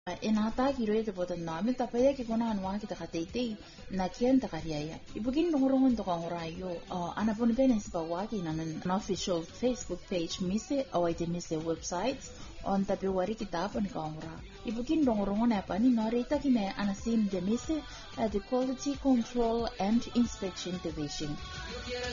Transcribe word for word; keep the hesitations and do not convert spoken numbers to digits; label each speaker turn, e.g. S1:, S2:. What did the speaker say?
S1: Inatagi ro ito botan namin tapaya kikuna anwa kita katete na kian takariaya. Ibugin nungurongon to kang rayo. Ana pun penes pawagi na an official Facebook page mise away te mise websites on tapi wari kita pun kang ra. Ibugin nungurongon apa ni narita kine anasim de mise at the Quality Control and Inspection Division.